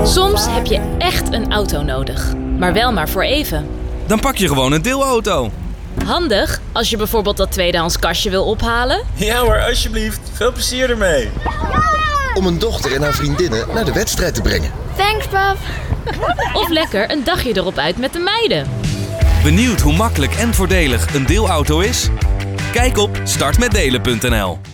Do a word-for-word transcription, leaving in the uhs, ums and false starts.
Soms heb je echt een auto nodig, maar wel maar voor even. Dan pak je gewoon een deelauto. Handig als je bijvoorbeeld dat tweedehands kastje wil ophalen. Ja hoor, alsjeblieft. Veel plezier ermee. Om een dochter en haar vriendinnen naar de wedstrijd te brengen. Thanks, pap. Of lekker een dagje erop uit met de meiden. Benieuwd hoe makkelijk en voordelig een deelauto is? Kijk op start met delen punt n l.